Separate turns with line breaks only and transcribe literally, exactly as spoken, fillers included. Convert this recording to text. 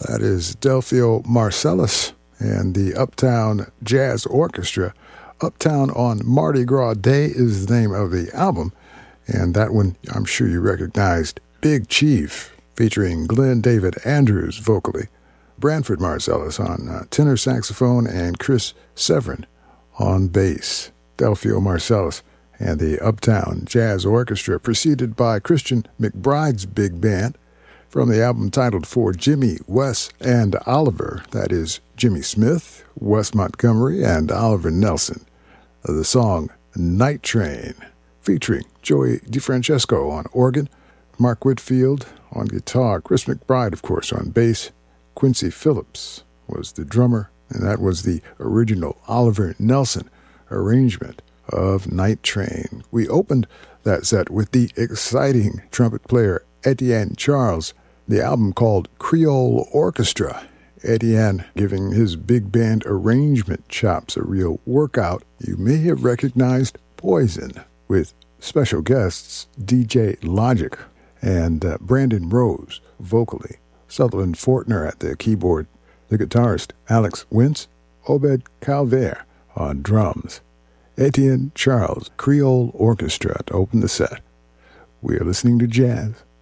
That is Delphio Marsalis and the Uptown Jazz Orchestra. Uptown on Mardi Gras Day is the name of the album, and that one I'm sure you recognized, Big Chief, featuring Glenn David Andrews vocally, Branford Marsalis on uh, tenor saxophone, and Chris Severin on bass. Delphio Marsalis and the Uptown Jazz Orchestra, preceded by Christian McBride's big band, from the album titled For Jimmy, Wes, and Oliver. That is Jimmy Smith, Wes Montgomery, and Oliver Nelson. The song Night Train, featuring Joey DeFrancesco on organ, Mark Whitfield on guitar, Chris McBride, of course, on bass. Quincy Phillips was the drummer, and that was the original Oliver Nelson arrangement of Night Train. We opened that set with the exciting trumpet player Etienne Charles, the album called Creole Orchestra. Etienne giving his big band arrangement chops a real workout. You may have recognized Poison, with special guests D J Logic and uh, Brandon Rose vocally, Sutherland Fortner at the keyboard, the guitarist Alex Wentz, Obed Calvert on drums. Etienne Charles, Creole Orchestra to open the set. We are listening to jazz